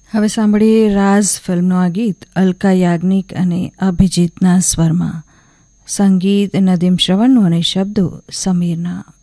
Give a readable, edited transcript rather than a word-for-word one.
હવે સાંભળીએ રાઝ ફિલ્મનું આ ગીત અલકા યાજ્ઞિક અને અભિજીતના સ્વરમાં. સંગીત નદીમ શ્રવણનું અને શબ્દો સમીરના.